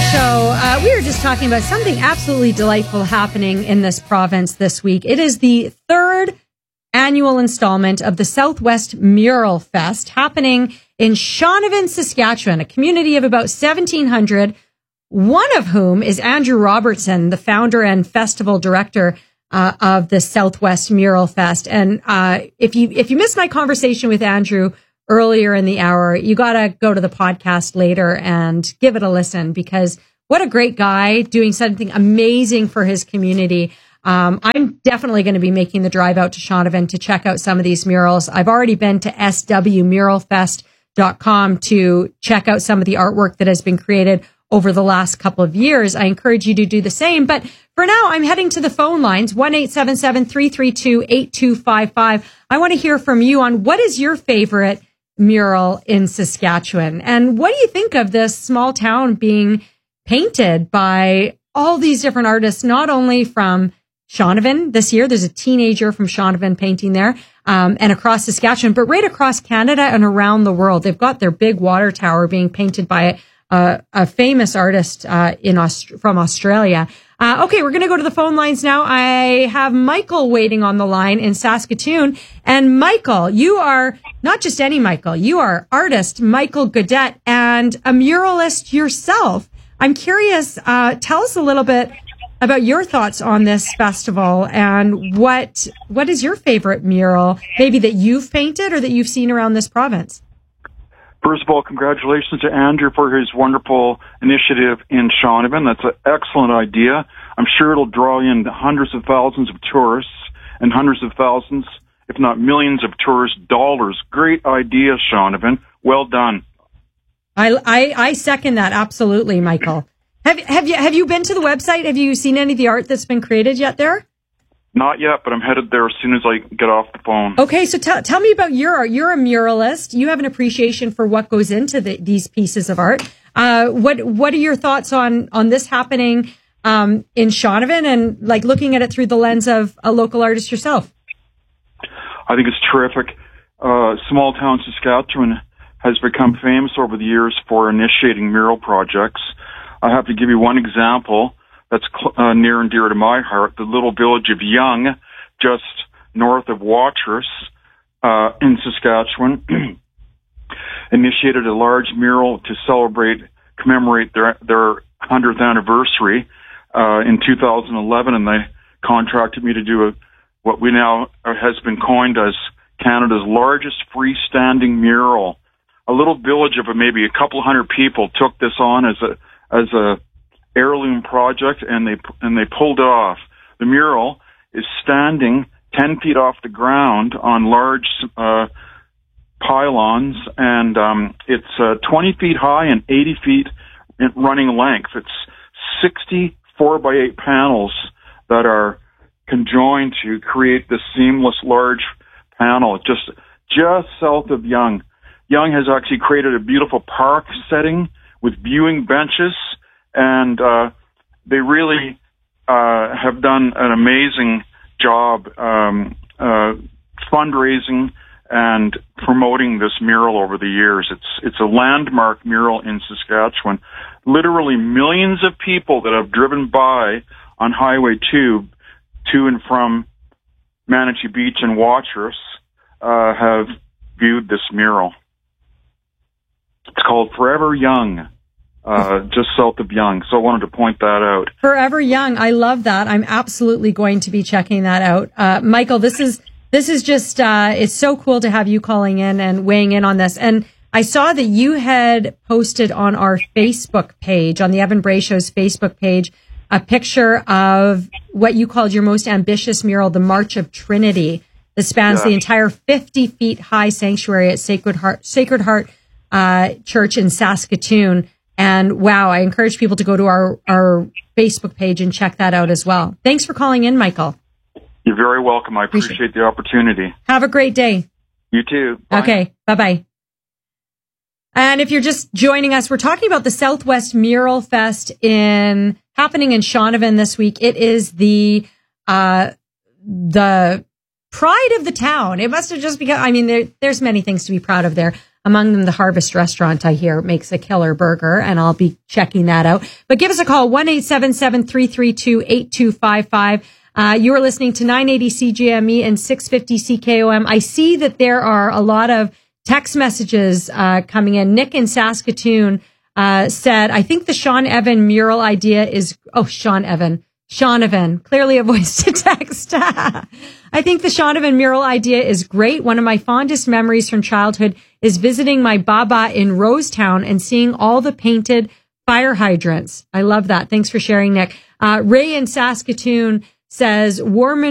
show. We were just talking about something absolutely delightful happening in this province this week. It is the third annual installment of the Southwest Mural Fest happening in Shaunavon, Saskatchewan, a community of about 1,700, one of whom is Andrew Robertson, the founder and festival director of the Southwest Mural Fest. And if you missed my conversation with Andrew earlier in the hour, you got to go to the podcast later and give it a listen, because what a great guy doing something amazing for his community. I'm definitely going to be making the drive out to Shaunavon to check out some of these murals. I've already been to swmuralfest.com to check out some of the artwork that has been created over the last couple of years. I encourage you to do the same. But for now, I'm heading to the phone lines, 1-877-332-8255. I want to hear from you on what is your favorite mural in Saskatchewan, and what do you think of this small town being painted by all these different artists, not only from Shaunavon this year. There's a teenager from Shaunavon painting there, and across Saskatchewan, but right across Canada and around the world. They've got their big water tower being painted by a famous artist from Australia. Okay, we're going to go to the phone lines now. I have Michael waiting on the line in Saskatoon. And Michael, you are not just any Michael, you are artist Michael Godet and a muralist yourself. I'm curious, tell us a little bit about your thoughts on this festival, and what is your favorite mural, maybe that you've painted or that you've seen around this province? First of all, congratulations to Andrew for his wonderful initiative in Shaunavon. That's an excellent idea. I'm sure it'll draw in hundreds of thousands of tourists and hundreds of thousands, if not millions of tourist dollars. Great idea, Shaunavon. Well done. I second that absolutely, Michael. Have you been to the website? Have you seen any of the art that's been created yet there? Not yet, but I'm headed there as soon as I get off the phone. Okay, so tell me about your art. You're a muralist. You have an appreciation for what goes into these pieces of art. What are your thoughts on this happening in Shaunavon, and like looking at it through the lens of a local artist yourself? I think it's terrific. Small town Saskatchewan has become famous over the years for initiating mural projects. I have to give you one example that's near and dear to my heart. The little village of Young, just north of Watrous, in Saskatchewan, initiated a large mural to commemorate their 100th anniversary in 2011, and they contracted me to do what we now has been coined as Canada's largest freestanding mural. A little village of maybe a couple hundred people took this on as a heirloom project, and they pulled it off. The mural is standing 10 feet off the ground on large pylons, and it's 20 feet high and 80 feet in running length. It's 60 4x8 panels that are conjoined to create this seamless large panel just south of Young. Young has actually created a beautiful park setting with viewing benches, and they really have done an amazing job fundraising and promoting this mural over the years. It's a landmark mural in Saskatchewan. Literally millions of people that have driven by on Highway 2 to and from Manatee Beach and Watrous have viewed this mural. It's called Forever Young, just south of Young. So I wanted to point that out. Forever Young. I love that. I'm absolutely going to be checking that out. Michael, this is just, it's so cool to have you calling in and weighing in on this. And I saw that you had posted on our Facebook page, on the Evan Bray Show's Facebook page, a picture of what you called your most ambitious mural, the March of Trinity, that spans the entire 50 feet high sanctuary at Sacred Heart Church in Saskatoon. And wow, I encourage people to go to our Facebook page and check that out as well. Thanks for calling in, Michael. You're very welcome. I appreciate the opportunity. Have a great day. You too. Bye. Okay. Bye-bye. And if you're just joining us, we're talking about the Southwest Mural Fest happening in Shaunavon this week. It is the pride of the town. It must have just become, there's many things to be proud of there. Among them, the Harvest Restaurant, I hear, makes a killer burger, and I'll be checking that out. But give us a call, 1-877-332-8255. You are listening to 980 CJME and 650 CKOM. I see that there are a lot of text messages coming in. Nick in Saskatoon said, I think the Sean Evan mural idea is... Oh, Sean Evan, clearly a voice to text. I think the Sean Evan mural idea is great. One of my fondest memories from childhood is visiting my Baba in Rosetown and seeing all the painted fire hydrants. I love that. Thanks for sharing, Nick. Ray in Saskatoon says, Warman